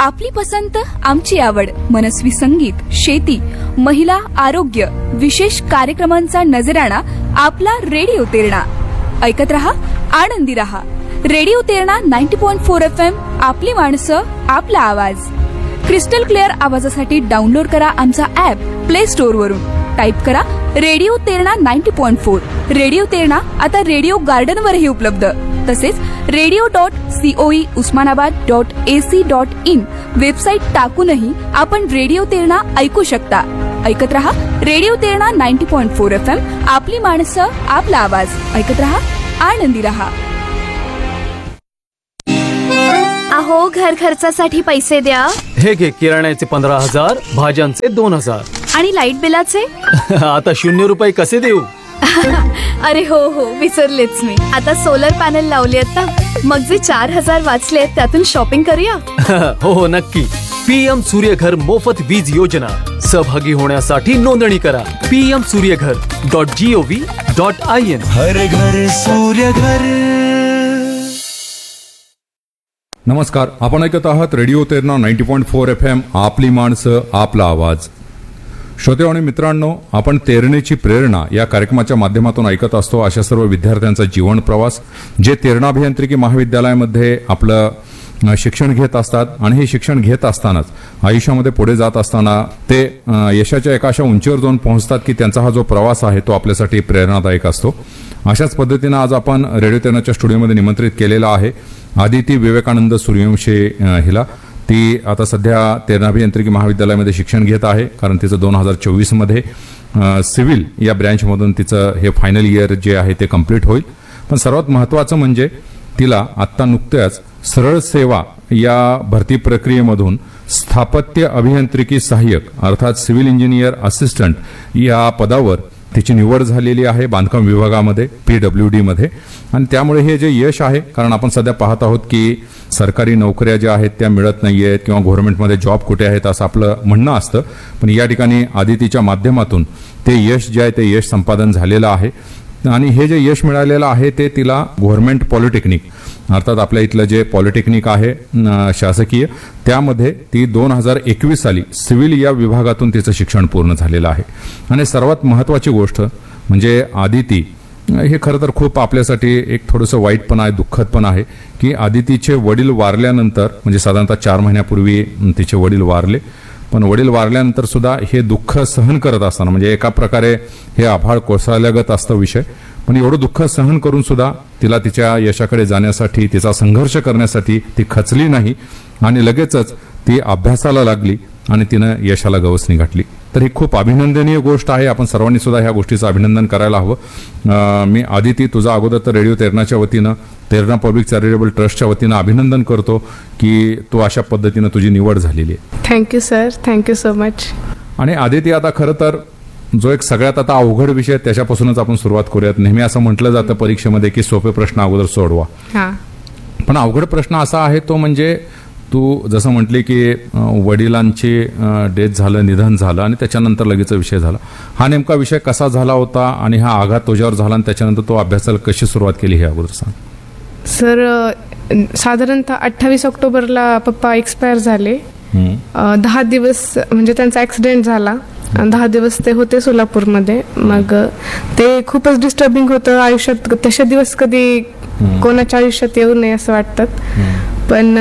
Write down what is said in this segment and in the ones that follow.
आपली पसंत आमची आवड, मनस्वी संगीत, शेती, महिला, आरोग्य, विशेष कार्यक्रमांचा नजराणा आपला रेडिओ तेरणा. ऐकत रहा, आनंदी रहा. Radio Terna 90.4 FM. आपली माणसं, आपला आवाज. क्रिस्टल क्लिअर आवाजासाठी डाउनलोड करा आमचा ऍप प्ले स्टोअर वरून. टाईप करा रेडिओ तेरणा 90.4. रेडिओ तेरणा आता रेडिओ गार्डन वरही उपलब्ध. तसेच radio.coe usmanabad.ac.in वेबसाईट टाकूनही आपण रेडिओ तेरणा ऐकू शकता. ऐकत रहा रेडिओ तेरणा 90.4 FM. आपली माणसं, आपला आवाज. ऐकत रहा, आनंदी रहा. अहो, घर खर्चासाठी पैसे द्या. हे घे, किराण्याचे 15,000, भाज्यांचे 2,000 आणि लाईट बिलाचे आता 0 रुपये कसे देऊ? अरे हो हो, विसरलेच मी. आता सोलर पॅनल लावले आहेत ना, मग जे 4,000 वाचले त्यातून शॉपिंग करूया. हो हो, नक्की. PM सूर्यघर मोफत वीज योजना. सहभागी होण्यासाठी नोंदणी करा pmsuryaghar.gov.in. हर घर सूर्य घर. नमस्कार, आपण ऐकत आहात रेडिओ तेरणा 90.4 FM. आपली माणसं, आपला आवाज. श्रोते आणि मित्रांनो, आपण तेरणेची प्रेरणा या कार्यक्रमाच्या माध्यमातून ऐकत असतो अशा सर्व विद्यार्थ्यांचा जीवन प्रवास जे तेरणा अभियांत्रिकी महाविद्यालयामध्ये आपलं शिक्षण घेत असतात आणि हे शिक्षण घेत असतानाच आयुष्यामध्ये पुढे जात असताना ते यशाच्या एका अशा उंचीवर जाऊन पोहोचतात की त्यांचा हा जो प्रवास आहे तो आपल्यासाठी प्रेरणादायक असतो. अशाच पद्धतीनं आज आपण रेडिओ तेरणाच्या स्टुडिओमध्ये निमंत्रित केलेला आहे आदिती विवेकानंद सूर्यवंशी हिला. ती आता सध्या तेरणा अभियांत्रिकी महाविद्यालयामध्ये शिक्षण घेत आहे, कारण तिचं 2024 मध्ये सिव्हिल या ब्रँचमधून तिचं हे फायनल इयर जे आहे ते कम्प्लीट होईल. पण सर्वात महत्त्वाचं म्हणजे तिला आत्ता नुकत्याच सरळ सेवा या भरती प्रक्रियेमधून स्थापत्य अभियांत्रिकी सहाय्यक अर्थात सिव्हिल इंजिनियर असिस्टंट या पदावर तिची निवड झालेली आहे बांधकाम विभागामध्ये PWD मध्ये. आणि त्यामुळे हे जे यश आहे, कारण आपण सध्या पाहत आहोत की सरकारी नोकऱ्या ज्या आहेत त्या मिळत नाहीयेत किंवा गव्हर्नमेंटमध्ये जॉब कुठे आहेत असं आपलं म्हणणं असतं, पण या ठिकाणी आदितीच्या माध्यमातून ते यश जे आहे ते यश संपादन झालेलं आहे. आणि हे जे यश मिळालेलं आहे ते तिला गव्हर्नमेंट पॉलिटेक्निक अर्थात आपल्या इथलं जे पॉलिटेक्निक आहे शासकीय, त्यामध्ये ती 2021 साली सिव्हिल या विभागातून तिचं शिक्षण पूर्ण झालेलं आहे. आणि सर्वात महत्त्वाची गोष्ट म्हणजे आदिती हे खरं तर खूप आपल्यासाठी एक थोडंसं वाईट पण आहे, दुःखद पण आहे की आदितीचे वडील वारल्यानंतर म्हणजे साधारणतः 4 महिन्यापूर्वी तिचे वडील वारले. पण वडील वारल्यानंतर सुद्धा हे दुःख सहन करत असताना म्हणजे एका प्रकारे हे आभाळ कोसळल्यागत असतं विषय, पण एवढं दुःख सहन करून सुद्धा तिला तिच्या यशाकडे जाण्यासाठी तिचा संघर्ष करण्यासाठी ती खचली नाही आणि लगेचच ती अभ्यासाला लागली आणि तिनं यशाला गवसणी घातली. तर ही खूप अभिनंदनीय गोष्ट आहे. आपण सर्वांनी सुद्धा ह्या गोष्टीचं अभिनंदन करायला हवं. मी आदिती तुझा अगोदर तर रेडिओ तेरणाच्या वतीनं तेरणा पब्लिक चॅरिटेबल ट्रस्टच्या वतीनं अभिनंदन करतो की तू अशा पद्धतीनं तुझी निवड झालेली आहे. Thank you sir, thank you so much. आणि आदिती, आता खरं तर जो एक सगळ्यात आता अवघड विषय त्याच्यापासूनच आपण सुरुवात करूयात. नेहमी असं म्हटलं जातं परीक्षेमध्ये की सोपे प्रश्न अगोदर सोडवा, पण अवघड प्रश्न असा आहे तो म्हणजे तू जसं म्हटली की वडिलांची डेथ झालं, निधन झालं आणि त्याच्यानंतर लगेच विषय झाला. हा नेमका विषय कसा झाला होता आणि हा आघात तुझ्यावर झाला आणि त्याच्यानंतर तो अभ्यासाला कशी सुरुवात केली हे अगोदर सांग. सर, साधारणतः 28 ऑक्टोबरला पप्पा एक्सपायर झाले. 10 दिवस म्हणजे त्यांचा ऍक्सिडेंट झाला. 10 दिवस ते होते सोलापूरमध्ये. मग ते खूपच डिस्टर्बिंग होतं आयुष्यात. तसे दिवस कधी कोणाच्या आयुष्यात येऊ नये असं वाटतात. पण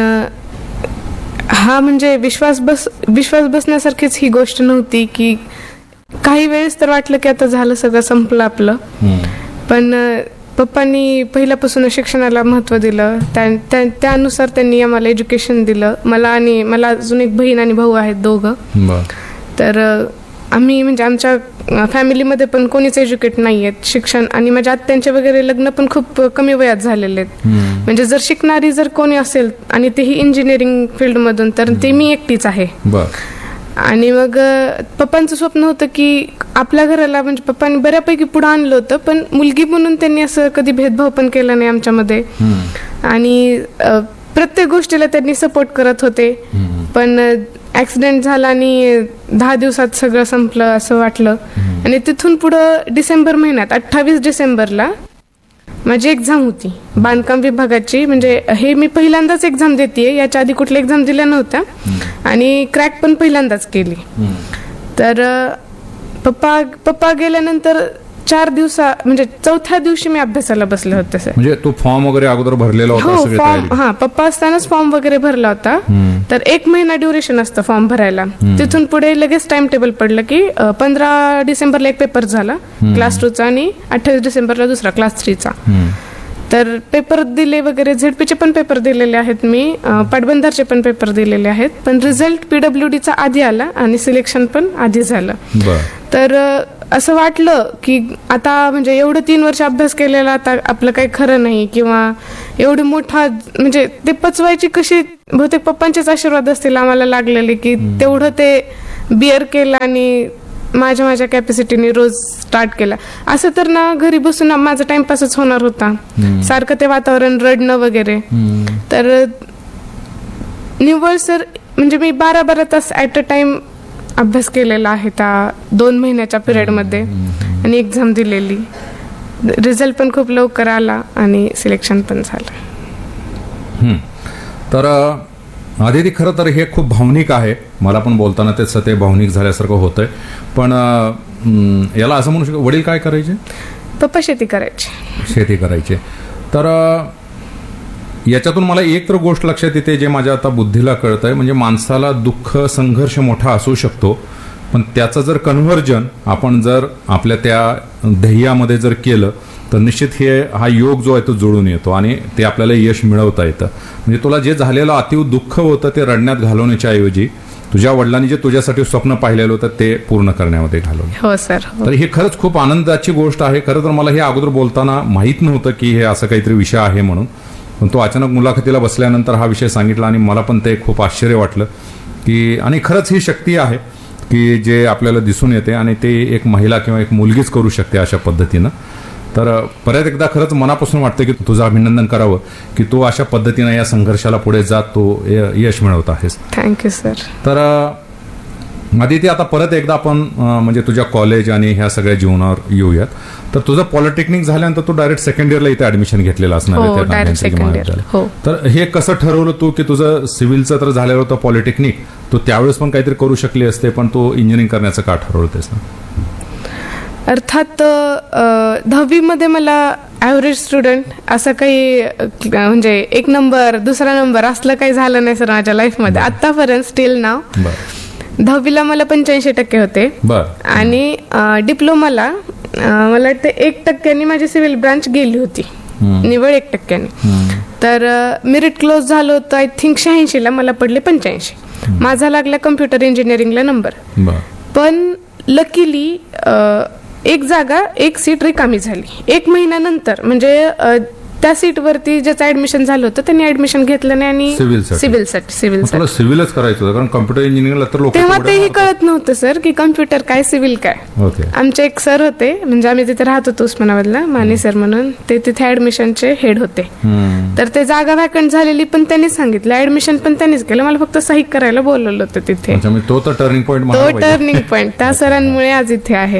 हा म्हणजे विश्वास बसण्यासारखीच ही गोष्ट नव्हती की काही वेळेस तर वाटलं की आता झालं, सगळं संपलं आपलं. पण पप्पांनी पहिल्यापासून शिक्षणाला महत्त्व दिलं. त्यानुसार त्यांनी आम्हाला एज्युकेशन दिलं. मला अजून एक बहीण आणि भाऊ आहेत, दोघं. तर आम्ही म्हणजे आमच्या फॅमिलीमध्ये पण कोणीच एज्युकेट नाही आहेत शिक्षण. आणि माझ्या आत्यांचे वगैरे लग्न पण खूप कमी वयात झालेले आहेत. म्हणजे जर शिकणारी जर कोणी असेल आणि तेही इंजिनिअरिंग फील्डमधून तर ते मी एकटीच आहे. आणि मग पप्पांचं स्वप्न होतं की आपल्या घराला म्हणजे पप्पांनी बऱ्यापैकी पुढे आणलं होतं, पण मुलगी म्हणून त्यांनी असं कधी भेदभाव पण केला नाही आमच्यामध्ये. आणि प्रत्येक गोष्टीला त्यांनी सपोर्ट करत होते. पण ऍक्सिडेंट झाला आणि 10 दिवसात सगळं संपलं असं वाटलं. आणि तिथून पुढं डिसेंबर महिन्यात 28 डिसेंबरला माझी एक्झाम होती बांधकाम विभागाची. म्हणजे हे मी पहिल्यांदाच एक्झाम देते, याच्या आधी कुठल्या एक्झाम दिल्या नव्हत्या आणि क्रॅक पण पहिल्यांदाच केली. तर पप्पा गेल्यानंतर 4 दिवसा म्हणजे 4थ्या दिवशी मी अभ्यासाला बसले होते सर. म्हणजे तू फॉर्म वगैरे अगोदर भरलेला होता? हो, सगळी फॉर्म तयारी? पप्पा असतानाच फॉर्म वगैरे भरला होता. तर 1 महिना ड्युरेशन असतं फॉर्म भरायला. तिथून पुढे लगेच टाइम टेबल पडलं की 15 डिसेंबरला एक पेपर झाला क्लास 2चा आणि 28 डिसेंबरला दुसरा क्लास 3चा. तर पेपर दिले वगैरे, झेडपीचे पण पेपर दिलेले आहेत मी, पाटबंधारचे पण पेपर दिलेले आहेत. पण रिझल्ट PWDचा आधी आला आणि सिलेक्शन पण आधी झालं. तर असं वाटलं की आता म्हणजे एवढं 3 वर्ष अभ्यास केलेला आता आपलं काही खरं नाही, किंवा एवढी मोठा म्हणजे ते पचवायची कशी, बहुतेक पप्पांचेच आशीर्वाद असतील आम्हाला लागलेले की तेवढं ते बिअर केलं आणि माझ्या कॅपॅसिटीने रोज स्टार्ट केला. असं तर ना घरी बसून माझा टाइमपासच होणार होता, सारखं ते वातावरण रडणं वगैरे. तर निव्वळ सर म्हणजे मी 12 तास ऍट अ टाइम अभ्यास केलेला आहे त्या 2 महिन्याच्या पिरियडमध्ये आणि एक्झाम दिलेली. रिझल्ट पण खूप लवकर आला आणि सिलेक्शन पण झालं. तर आदिती, खरं तर हे खूप भावनिक आहे. मला पण बोलताना ते भावनिक झाल्यासारखं होतंय. पण याला असं म्हणू शकतो, वडील काय करायचे? पप्पा शेती करायचे. शेती करायचे. तर याच्यातून मला एक तर गोष्ट लक्षात येते, जे माझ्या आता बुद्धीला कळत आहे, म्हणजे माणसाला दुःख संघर्ष मोठा असू शकतो, पण त्याचं जर कन्व्हर्जन आपण जर आपल्या त्या ध्येयामध्ये जर केलं तर निश्चित हा योग जो आहे तो जुळून येतो आणि ते आपल्याला यश मिळवता येतं. म्हणजे तुला जे झालेलं अतीव दुःख होतं ते रडण्यात घालवण्याच्या ऐवजी तुझ्या वडिलांनी जे तुझ्यासाठी स्वप्न पाहिलेलं होतं ते पूर्ण करण्यामध्ये घालवलं. हो सर. तर ही खरंच खूप आनंदाची गोष्ट आहे. खरं तर मला हे अगोदर बोलताना माहीत नव्हतं की हे असं काहीतरी विषय आहे म्हणून, पण तो अचानक मुलाखतीला बसल्यानंतर हा विषय सांगितला आणि मला पण ते खूप आश्चर्य वाटलं की, आणि खरंच ही शक्ती आहे की जे आपल्याला दिसून येते आणि ते एक महिला किंवा एक मुलगीच करू शकते अशा पद्धतीनं. तर परत एकदा खरंच मनापासून वाटतं की तुझं अभिनंदन करावं की तू अशा पद्धतीनं या संघर्षाला पुढे जात तो यश मिळवत आहेस. Thank you sir. तर आदिती, आता परत एकदा आपण म्हणजे तुझ्या कॉलेज आणि ह्या सगळ्या जीवनावर येऊयात. तर तुझं पॉलिटेक्निक झाल्यानंतर तू डायरेक्ट सेकंड इयरला इथे ऍडमिशन घेतलेलं असणार आहे त्या गांधींच्या. तर हे कसं ठरवलं तू की तुझं सिव्हिलचं तर झालेलं होतं पॉलिटेक्निक, तू त्यावेळेस पण काहीतरी करू शकली असते, पण तू इंजिनिअरिंग करण्याचं का ठरवतेस ना? अर्थात 10वी मध्ये मला ॲव्हरेज स्टुडंट असं काही म्हणजे 1 नंबर 2रा नंबर असलं काही झालं नाही सर माझ्या लाईफमध्ये आतापर्यंत स्टील नाव. 10वीला मला 85% होते आणि डिप्लोमाला मला वाटतं 1% माझी सिव्हिल ब्रांच गेली होती, निवड 1%. तर मेरिट क्लोज झालं होतं आय थिंक 86ला, मला पडले 85. माझा लागला कम्प्युटर इंजिनिअरिंगला नंबर. पण लकीली एक जागा 1 सीट रिकामी झाली 1 महिन्यानंतर. म्हणजे त्या सीटवरती ज्याचं ऍडमिशन झालं होतं त्यांनी ऍडमिशन घेतलं नाही आणि सिव्हिलच करायचं होतं, कारण कम्प्युटर इंजिनिअरिंगला तर लोक तेव्हा तेही कळत नव्हतं सर की कम्प्युटर काय सिव्हिल काय. आमचे एक सर होते, म्हणजे आम्ही तिथे राहत होतो उस्मानाबादला, माने सर म्हणून, ते तिथे ऍडमिशनचे हेड होते. तर ते जागा व्हॅकंट झालेली पण त्यांनी सांगितलं, ऍडमिशन पण त्यांनीच केलं, मला फक्त सही करायला बोलवलं होतं तिथे. तो टर्निंग पॉईंट त्या सरांमुळे आज इथे आहे.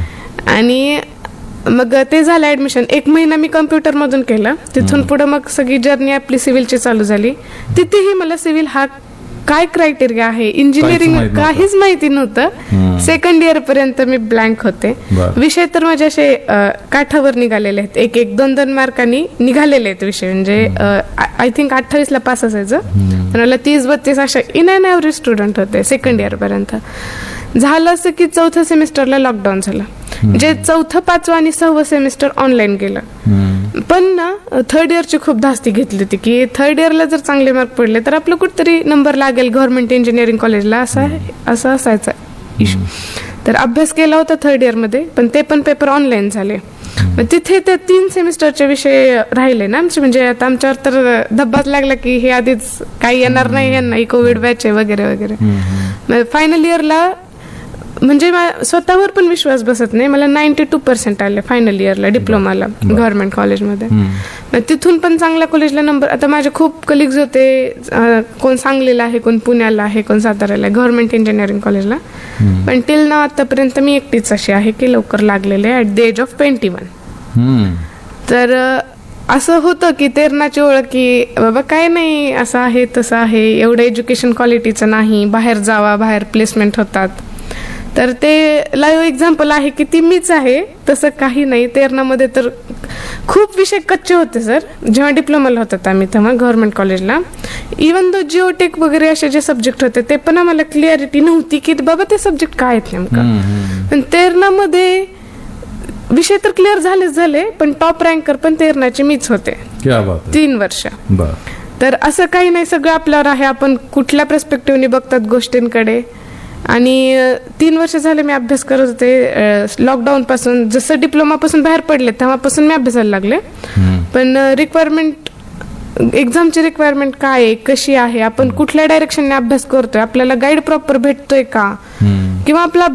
आणि मग ते झालं ऍडमिशन. 1 महिना मी कम्प्युटर मधून केलं. तिथून पुढे मग सगळी जर्नी आपली सिव्हिलची चालू झाली. तिथेही मला सिव्हिल हा काय क्रायटेरिया आहे, इंजिनिअरिंग काहीच माहिती नव्हतं. सेकंड इयर पर्यंत मी ब्लँक होते. विषय तर माझे असे काठावर निघालेले आहेत, 1-2 मार्कांनी निघालेले आहेत विषय. म्हणजे आय थिंक 28ला पास असायचं, पण मला 30-32 अशा इन अँड ॲव्हरेज स्टुडंट होते सेकंड इयर पर्यंत. झालं असं की 4थ्या सेमिस्टरला लॉकडाऊन झालं, म्हणजे 4थं 5वं आणि 6वं सेमिस्टर ऑनलाईन गेलं. पण ना 3rd इयरची खूप धास्ती घेतली होती की 3rd इयरला जर चांगले मार्क पडले तर आपलं कुठेतरी नंबर लागेल गव्हर्नमेंट इंजिनिअरिंग कॉलेजला, असं असायचा इशू. तर अभ्यास केला होता 3rd इयरमध्ये, पण ते पण पेपर ऑनलाईन झाले. तिथे ते 3 सेमिस्टरचे विषय राहिले ना आमचे, म्हणजे आता आमच्यावर तर धब्बाच लागला की हे आधीच काही येणार नाही यांना, ही कोविड बॅच आहे वगैरे वगैरे. फायनल इयरला म्हणजे स्वतःवर पण विश्वास बसत नाही, मला 92% आले फायनल इयरला डिप्लोमाला गव्हर्नमेंट कॉलेजमध्ये. तिथून पण चांगल्या कॉलेजला नंबर. आता माझे खूप कलिग्स होते, कोण सांगलीला आहे, कोण पुण्याला आहे, कोण साताऱ्याला आहे गव्हर्नमेंट इंजिनिअरिंग कॉलेजला. पण टिल नाव आतापर्यंत मी एकटीच अशी आहे की लवकर लागलेले ऍट द एज ऑफ 21. तर असं होतं की तेरणाची ओळख की बाबा काय नाही, असं आहे तसं आहे, एवढं एज्युकेशन क्वालिटीचं नाही, बाहेर जावा, बाहेर प्लेसमेंट होतात. तर ते लाईव्ह एक्झाम्पल आहे की ती मीच आहे. तसं काही नाही. तेरणामध्ये तर खूप विषय कच्चे होते सर. जेव्हा डिप्लोमाला होतात आम्ही तेव्हा गव्हर्नमेंट कॉलेजला, इवन दो जिओटेक वगैरे असे जे सब्जेक्ट होते ते पण आम्हाला क्लिअरिटी नव्हती की बाबा ते सब्जेक्ट काय आहेत नेमकं. पण तेरणामध्ये विषय तर क्लिअर झाले, पण टॉप रँकर पण तेरणाचे मीच होते. क्या बात आहे. 3 वर्ष. बर. तर असं काही नाही, सगळं आपल्यावर आहे. आपण कुठल्या पर्स्पेक्टिव्हने बघतात गोष्टींकडे. आणि 3 वर्ष झाले मी अभ्यास करत होते. लॉकडाऊन पासून जसं डिप्लोमा पासून बाहेर पडले तेव्हापासून मी अभ्यासाला लागले. पण रिक्वायरमेंट, एक्झामची रिक्वायरमेंट काय आहे, कशी आहे, आपण कुठल्या डायरेक्शनने अभ्यास करतोय, आपल्याला गाईड प्रॉपर भेटतोय का, किंवा आपला